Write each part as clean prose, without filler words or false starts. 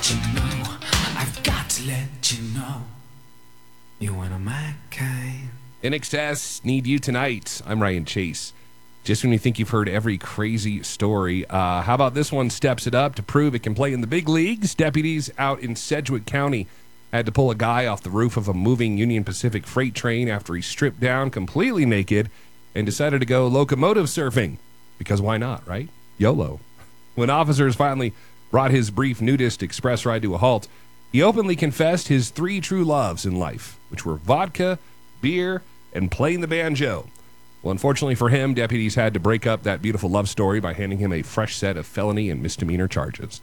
let you know. I've got to let you know. You one of my kind. INXS need you tonight. I'm Ryan Chase. Just when you think you've heard every crazy story, how about this one steps it up to prove it can play in the big leagues? Deputies out in Sedgwick County had to pull a guy off the roof of a moving Union Pacific freight train after he stripped down completely naked and decided to go locomotive surfing. Because why not, right? YOLO. When officers finally brought his brief nudist express ride to a halt, he openly confessed his three true loves in life, which were vodka, beer, and playing the banjo. Well, unfortunately for him, deputies had to break up that beautiful love story by handing him a fresh set of felony and misdemeanor charges.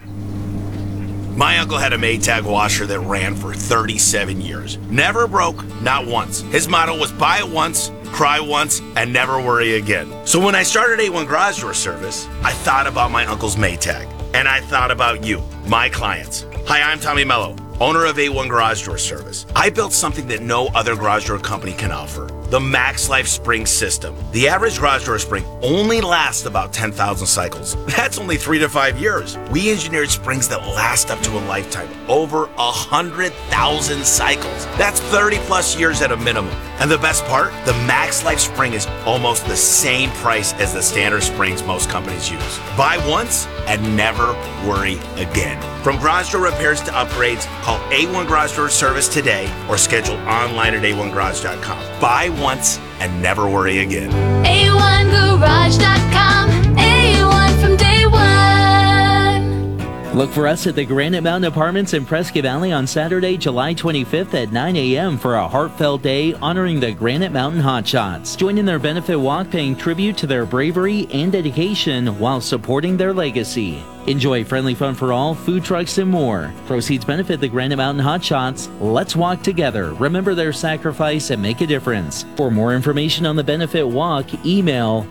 My uncle had a Maytag washer that ran for 37 years. Never broke, not once. His motto was buy it once, cry once, and never worry again. So when I started A1 Garage Door Service, I thought about my uncle's Maytag. And I thought about you, my clients. Hi, I'm Tommy Mello, owner of A1 Garage Door Service. I built something that no other garage door company can offer. The Max Life Spring System. The average garage door spring only lasts about 10,000 cycles. That's only 3 to 5 years. We engineered springs that last up to a lifetime, over 100,000 cycles. That's 30 plus years at a minimum. And the best part, the Max Life Spring is almost the same price as the standard springs most companies use. Buy once and never worry again. From garage door repairs to upgrades, call A1 Garage Door Service today or schedule online at a1garage.com. Buy once and never worry again. A1Garage.com. A1 from day one. Look for us at the Granite Mountain Apartments in Prescott Valley on Saturday, July 25th at 9 a.m. for a heartfelt day honoring the Granite Mountain Hotshots. Join in their benefit walk paying tribute to their bravery and dedication while supporting their legacy. Enjoy friendly fun for all, food trucks, and more. Proceeds benefit the Granite Mountain Hotshots. Let's walk together. Remember their sacrifice and make a difference. For more information on the benefit walk, email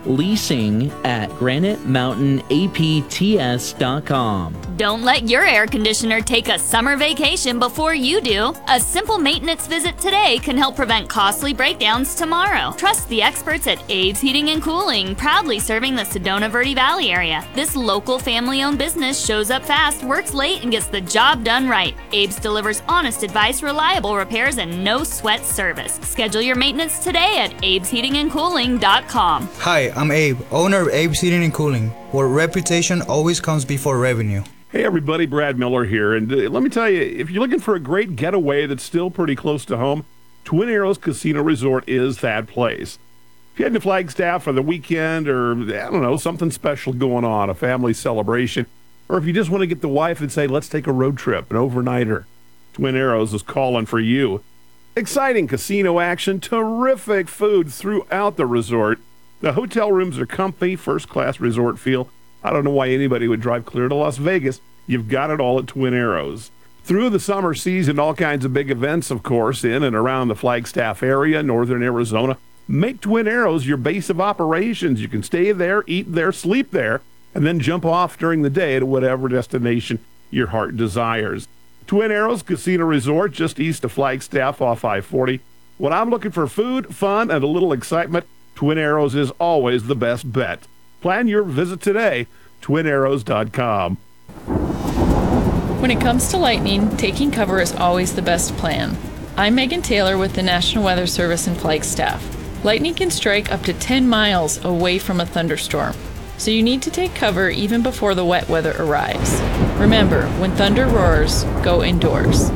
leasing@granitemountainapts.com. Don't let your air conditioner take a summer vacation before you do. A simple maintenance visit today can help prevent costly breakdowns tomorrow. Trust the experts at Abe's Heating and Cooling, proudly serving the Sedona Verde Valley area. This local family-owned business shows up fast, works late, and gets the job done right. Abe's delivers honest advice, reliable repairs, and no sweat service. Schedule your maintenance today at abesheatingandcooling.com. Hi, I'm Abe, owner of Abe's Heating and Cooling, where reputation always comes before revenue. Hey everybody, Brad Miller here, and let me tell you, if you're looking for a great getaway that's still pretty close to home, Twin Arrows Casino Resort is that place. If you're heading to Flagstaff for the weekend or, I don't know, something special going on, a family celebration, or if you just want to get the wife and say, let's take a road trip, an overnighter, Twin Arrows is calling for you. Exciting casino action, terrific food throughout the resort. The hotel rooms are comfy, first-class resort feel. I don't know why anybody would drive clear to Las Vegas. You've got it all at Twin Arrows. Through the summer season, all kinds of big events, of course, in and around the Flagstaff area, northern Arizona. Make Twin Arrows your base of operations. You can stay there, eat there, sleep there, and then jump off during the day to whatever destination your heart desires. Twin Arrows Casino Resort, just east of Flagstaff off I-40. When I'm looking for food, fun, and a little excitement, Twin Arrows is always the best bet. Plan your visit today, twinarrows.com. When it comes to lightning, taking cover is always the best plan. I'm Megan Taylor with the National Weather Service in Flagstaff. Lightning can strike up to 10 miles away from a thunderstorm, so you need to take cover even before the wet weather arrives. Remember, when thunder roars, go indoors.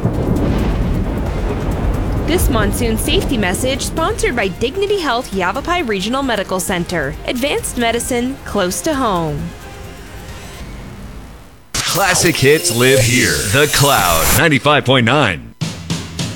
This monsoon safety message sponsored by Dignity Health Yavapai Regional Medical Center. Advanced medicine close to home. Classic hits live here. The Cloud 95.9.